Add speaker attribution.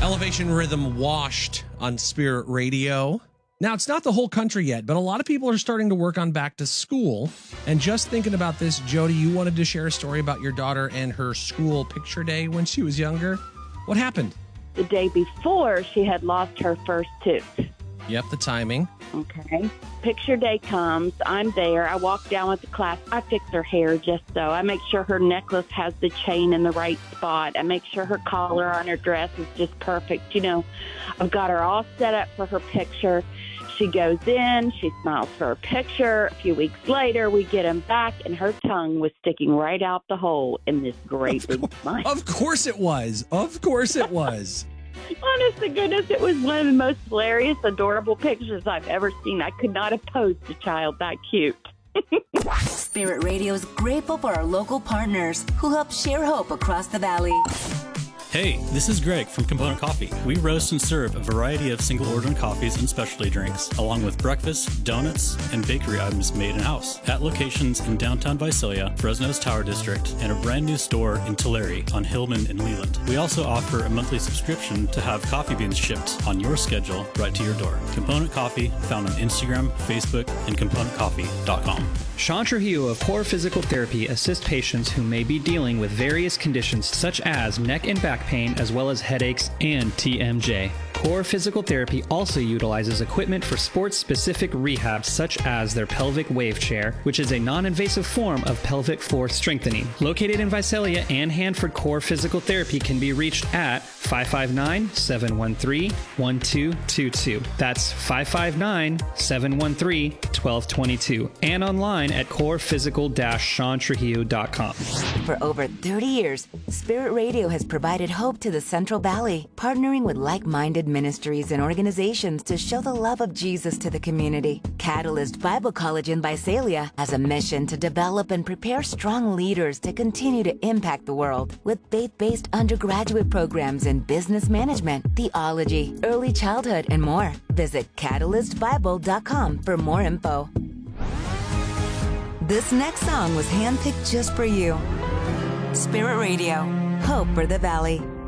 Speaker 1: Elevation Rhythm Washed on Spirit Radio. Now, it's not the whole country yet, but a lot of people are starting to work on back to school. And just thinking about this, Jody, you wanted to share a story about your daughter and her school picture day when she was younger. What happened?
Speaker 2: The day before, she had lost her first tooth.
Speaker 1: Yep, the timing.
Speaker 2: Okay. Picture day comes. I'm there. I walk down with the class. I fix her hair just so. I make sure her necklace has the chain in the right spot. I make sure her collar on her dress is just perfect. You know, I've got her all set up for her picture. She goes in. She smiles for her picture. A few weeks later, we get him back, and her tongue was sticking right out the hole in this great big smile.
Speaker 1: Of course it was. Of course it was.
Speaker 2: Honest to goodness, it was one of the most hilarious, adorable pictures I've ever seen. I could not have posed a child that cute.
Speaker 3: Spirit Radio is grateful for our local partners who help share hope across the valley.
Speaker 4: Hey, this is Greg from Component Coffee. We roast and serve a variety of single-order coffees and specialty drinks, along with breakfast, donuts, and bakery items made in-house at locations in downtown Visalia, Fresno's Tower District, and a brand new store in Tulare on Hillman and Leland. We also offer a monthly subscription to have coffee beans shipped on your schedule right to your door. Component Coffee, found on Instagram, Facebook, and ComponentCoffee.com.
Speaker 5: Sean Trujillo of Core Physical Therapy assists patients who may be dealing with various conditions such as neck and back pain, as well as headaches and TMJ. Core Physical Therapy also utilizes equipment for sports-specific rehab, such as their pelvic wave chair, which is a non-invasive form of pelvic floor strengthening. Located in Visalia and Hanford, Core Physical Therapy can be reached at 559-713-1222. That's 559-713-1222. And online at corephysical-seantrujillo.com.
Speaker 3: For over 30 years, Spirit Radio has provided hope to the Central Valley, partnering with like-minded ministries and organizations to show the love of Jesus to the community. Catalyst Bible College in Visalia has a mission to develop and prepare strong leaders to continue to impact the world with faith-based undergraduate programs in business management, theology, early childhood, and more. Visit catalystbible.com for more info. This next song was handpicked just for you. Spirit Radio, hope for the valley.